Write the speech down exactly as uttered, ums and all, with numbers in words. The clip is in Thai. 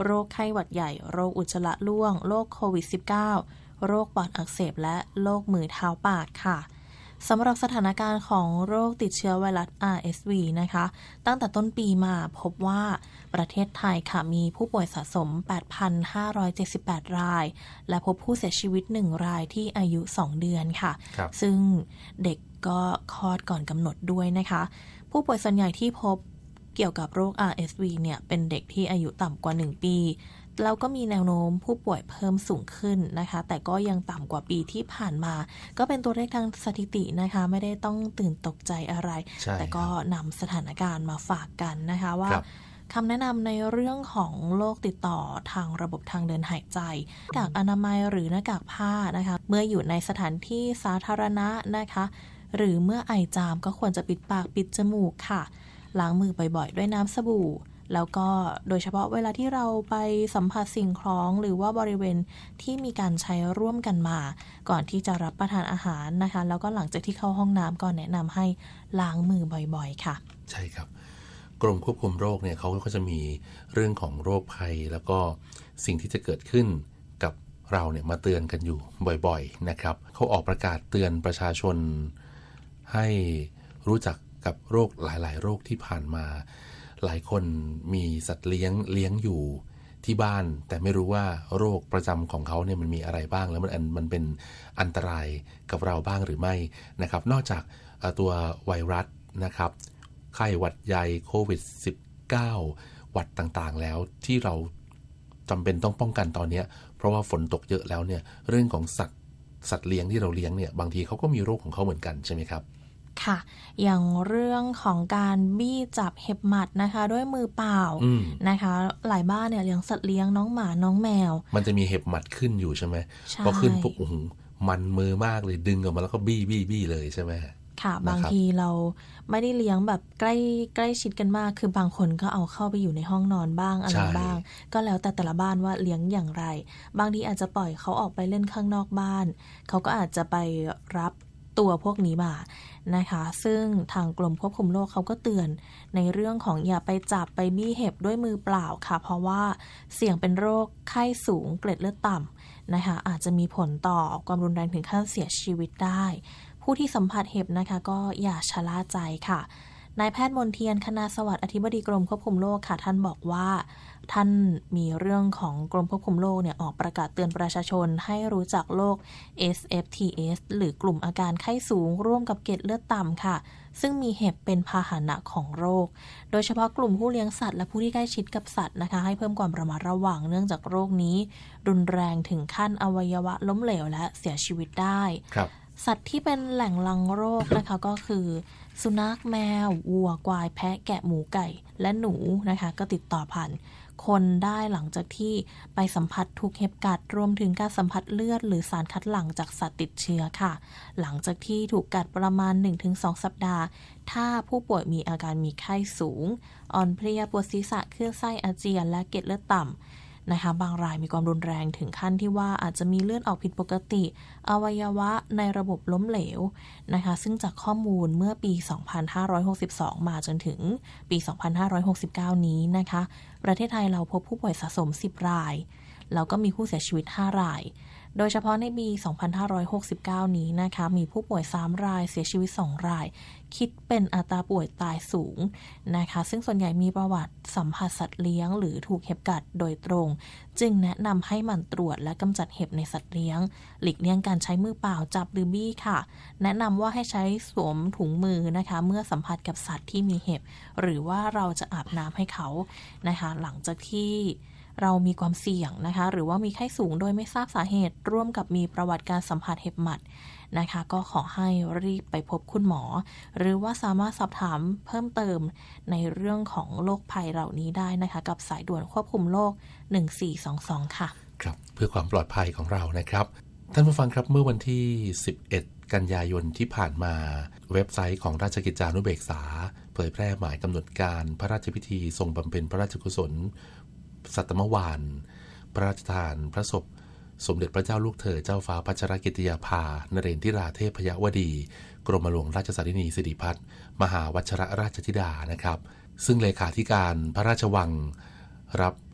โรคไข้หวัดใหญ่โรคอุจจาระร่วงโรคโควิด สิบเก้า โรคปอดอักเสบและโรคมือเท้าปากค่ะสำหรับสถานการณ์ของโรคติดเชื้อไวรัส อาร์ เอส วี นะคะตั้งแต่ต้นปีมาพบว่าประเทศไทยค่ะมีผู้ป่วยสะสม แปดพันห้าร้อยเจ็ดสิบแปด รายและพบผู้เสียชีวิตหนึ่งรายที่อายุสองเดือนค่ะซึ่งเด็กก็คลอดก่อนกำหนดด้วยนะคะผู้ป่วยส่วนใหญ่ที่พบเกี่ยวกับโรค อาร์ เอส วี เนี่ยเป็นเด็กที่อายุต่ำกว่าหนึ่งปีแล้วก็มีแนวโน้มผู้ป่วยเพิ่มสูงขึ้นนะคะแต่ก็ยังต่ำกว่าปีที่ผ่านมาก็เป็นตัวเลขทางสถิตินะคะไม่ได้ต้องตื่นตกใจอะไรแต่ก็นำสถานการณ์มาฝากกันนะคะว่าคำแนะนำในเรื่องของโรคติดต่อทางระบบทางเดินหายใจหน้ากากอนามัยหรือหน้ากากผ้านะคะเมื่ออยู่ในสถานที่สาธารณะนะคะหรือเมื่อไอจามก็ควรจะปิดปากปิดจมูกค่ะล้างมือบ่อยๆด้วยน้ำสบู่แล้วก็โดยเฉพาะเวลาที่เราไปสัมผัสสิ่งคล้องหรือว่าบริเวณที่มีการใช้ร่วมกันมาก่อนที่จะรับประทานอาหารนะคะแล้วก็หลังจากที่เข้าห้องน้ำก็แนะนำให้ล้างมือบ่อยๆค่ะใช่ครับกรมควบคุมโรคเนี่ยเขาก็จะมีเรื่องของโรคภัยแล้วก็สิ่งที่จะเกิดขึ้นกับเราเนี่ยมาเตือนกันอยู่บ่อยๆนะครับเขาออกประกาศเตือนประชาชนให้รู้จักกับโรคหลายๆโรคที่ผ่านมาหลายคนมีสัตว์เลี้ยงเลี้ยงอยู่ที่บ้านแต่ไม่รู้ว่าโรคประจำของเขาเนี่ยมันมีอะไรบ้างแล้วมันมันเป็นอันตรายกับเราบ้างหรือไม่นะครับนอกจากตัวไวรัสนะครับไข้หวัดใหญ่โควิด สิบเก้า หวัดต่างๆแล้วที่เราจำเป็นต้องป้องกันตอนนี้เพราะว่าฝนตกเยอะแล้วเนี่ยเรื่องของสัตว์สัตว์เลี้ยงที่เราเลี้ยงเนี่ยบางทีเขาก็มีโรคของเขาเหมือนกันใช่ไหมครับค่ะอย่างเรื่องของการบี้จับเห็บหมัดนะคะด้วยมือเปล่านะคะหลายบ้านเนี่ยเลี้ยงสัตว์เลี้ยงน้องหมาน้องแมวมันจะมีเห็บหมัดขึ้นอยู่ใช่ไหมพอขึ้นปุ๊บโอ้โหมันมือมากเลยดึงออกมาแล้วก็บี้บี้บี้เลยใช่ไหมค่ะบางทีเราไม่ได้เลี้ยงแบบใกล้ใกล้ชิดกันมากคือบางคนก็เอาเข้าไปอยู่ในห้องนอนบ้างอะไรบ้างก็แล้วแต่แต่ละบ้านว่าเลี้ยงอย่างไรบางทีอาจจะปล่อยเขาออกไปเล่นข้างนอกบ้านเขาก็อาจจะไปรับตัวพวกนี้มานะคะซึ่งทางกรมควบคุมโรคเขาก็เตือนในเรื่องของอย่าไปจับไปบี้เห็บด้วยมือเปล่าค่ะเพราะว่าเสี่ยงเป็นโรคไข้สูงเกล็ดเลือดต่ำนะคะอาจจะมีผลต่อความรุนแรงถึงขั้นเสียชีวิตได้ผู้ที่สัมผัสเห็บนะคะก็อย่าชะล่าใจค่ะนายแพทย์มนเทียนคณาสวัสดิ์อธิบดีกรมควบคุมโรคค่ะท่านบอกว่าท่านมีเรื่องของกรมควบคุมโรคเนี่ยออกประกาศเตือนประชาชนให้รู้จักโรค เอส เอฟ ที เอส หรือกลุ่มอาการไข้สูงร่วมกับเกล็ดเลือดต่ำค่ะซึ่งมีเห็บเป็นพาหะของโรคโดยเฉพาะกลุ่มผู้เลี้ยงสัตว์และผู้ที่ใกล้ชิดกับสัตว์นะคะให้เพิ่มความระมัดระวังเนื่องจากโรคนี้รุนแรงถึงขั้นอวัยวะล้มเหลวและเสียชีวิตได้สัตว์ที่เป็นแหล่งรังโรคนะคะก็คือสุนัขแมววัวควายแพะแกะหมูไก่และหนูนะคะก็ติดต่อผ่านคนได้หลังจากที่ไปสัมผัสถูกเห็บกัดรวมถึงการสัมผัสเลือดหรือสารคัดหลั่งจากสัตว์ติดเชื้อค่ะหลังจากที่ถูกกัดประมาณ หนึ่งถึงสอง สัปดาห์ถ้าผู้ป่วยมีอาการมีไข้สูงอ่อนเพลียปวดศีรษะคลื่นไส้อาเจียนและเกล็ดเลือดต่ำนะคะบางรายมีความรุนแรงถึงขั้นที่ว่าอาจจะมีเลือดออกผิดปกติอวัยวะในระบบล้มเหลวนะคะซึ่งจากข้อมูลเมื่อปี สองพันห้าร้อยหกสิบสอง มาจนถึงปี สองพันห้าร้อยหกสิบเก้า นี้นะคะประเทศไทยเราพบผู้ป่วยสะสม สิบ รายแล้วก็มีผู้เสียชีวิต ห้า รายโดยเฉพาะในปี สองพันห้าร้อยหกสิบเก้า นี้นะคะมีผู้ป่วย สาม รายเสียชีวิต สอง รายคิดเป็นอัตราป่วยตายสูงนะคะซึ่งส่วนใหญ่มีประวัติสัมผัสสัตว์เลี้ยงหรือถูกเห็บกัดโดยตรงจึงแนะนำให้หมั่นตรวจและกำจัดเห็บในสัตว์เลี้ยงหลีกเลี่ยงการใช้มือเปล่าจับหรือบี้ค่ะแนะนำว่าให้ใช้สวมถุงมือนะคะเมื่อสัมผัสกับสัตว์ที่มีเห็บหรือว่าเราจะอาบน้ำให้เขานะคะหลังจากที่เรามีความเสี่ยงนะคะหรือว่ามีไข้สูงโดยไม่ทราบสาเหตุร่วมกับมีประวัติการสัมผัสเห็บหมัดนะคะก็ขอให้รีบไปพบคุณหมอหรือว่าสามารถสอบถามเพิ่มเติมในเรื่องของโรคภัยเหล่านี้ได้นะคะกับสายด่วนควบคุมโรคหนึ่งสี่สองสองค่ะครับเพื่อความปลอดภัยของเรานะครับท่านผู้ฟังครับเมื่อวันที่สิบเอ็ดกันยายนที่ผ่านมาเว็บไซต์ของราชกิจจานุเบกษาเผยแพร่หมายกำหนดการพระราชพิธีทรงบำเพ็ญพระราชกุศลสัตมวานพระราชทานพระศพสมเด็จพระเจ้าลูกเธอเจ้าฟ้าพัชรกิติยาภานเรนทิราเทพยวดีกรมหลวงราชสารินีสิริพัฒน์มหาวชรราชธิดานะครับซึ่งเลขาธิการพระราชวังรับ